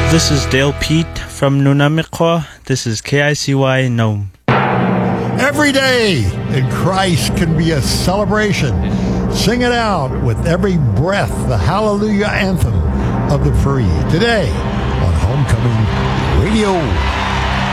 This is Dale Pete from Nunamiqua. This is KICY Nome. Every day in Christ can be a celebration. Sing it out with every breath, the hallelujah anthem of the free. Today on Homecoming Radio.